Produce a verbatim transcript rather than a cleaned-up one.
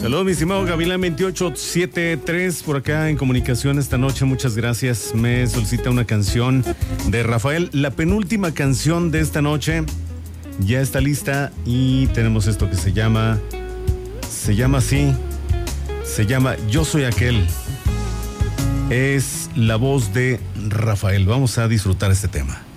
Saludos, mi estimado Gavilán veintiocho setenta y tres, por acá en comunicación esta noche. Muchas gracias. Me solicita una canción de Rafael. La penúltima canción de esta noche ya está lista y tenemos esto que se llama, se llama así, se llama Yo Soy Aquel. Es la voz de Rafael. Vamos a disfrutar este tema.